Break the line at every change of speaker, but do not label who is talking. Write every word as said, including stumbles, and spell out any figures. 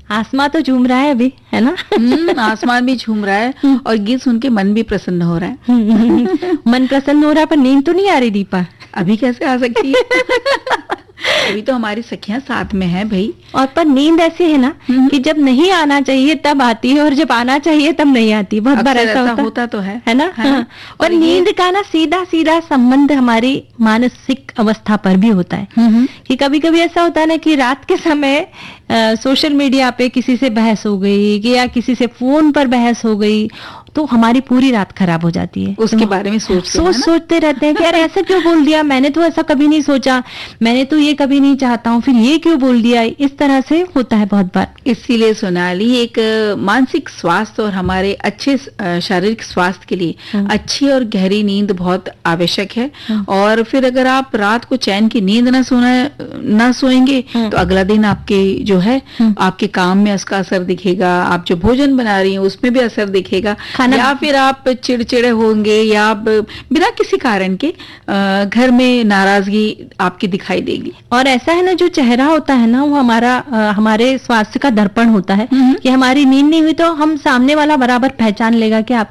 आसमां तो झूम रहा है अभी, है ना?
हम्म, आसमान भी झूम रहा है और गीत सुन के मन भी प्रसन्न हो रहा है।
मन प्रसन्न हो रहा है पर नींद तो नहीं आ रही दीपा।
अभी कैसे आ सकती है? अभी तो हमारी सखियां साथ में हैं भाई।
और पर नींद ऐसी है ना कि जब नहीं आना चाहिए तब आती है और जब आना चाहिए तब नहीं आती। बहुत बार ऐसा होता,
होता तो है,
है ना?
है ना?
और नींद का ना सीधा सीधा संबंध हमारी मानसिक अवस्था पर भी होता है कि कभी कभी ऐसा होता है ना कि रात के समय आ, सोशल मीडिया पे किसी से बहस हो गई कि या किसी से फोन पर बहस हो गई तो हमारी पूरी रात खराब हो जाती है।
उसके तो बारे में सोच
सोच सोचते रहते हैं कि यार ऐसा क्यों बोल दिया, मैंने तो ऐसा कभी नहीं सोचा, मैंने तो ये कभी नहीं चाहता हूँ, फिर ये क्यों बोल दिया। इस तरह से होता है बहुत बार।
इसीलिए सोनाली एक मानसिक स्वास्थ्य और हमारे अच्छे शारीरिक स्वास्थ्य के लिए अच्छी और गहरी नींद बहुत आवश्यक है। और फिर अगर आप रात को चैन की नींद ना सोना ना सोएंगे तो अगला दिन आपके जो है आपके काम में उसका असर दिखेगा, आप जो भोजन बना रही हैं उसमें भी असर दिखेगा, या फिर आप चिड़चिड़े होंगे या आप बिना किसी कारण के घर में नाराजगी आपकी दिखाई देगी।
और ऐसा है ना, जो चेहरा होता है ना वो हमारा हमारे स्वास्थ्य का दर्पण होता है कि हमारी नींद नहीं हुई तो हम सामने वाला बराबर पहचान लेगा कि आप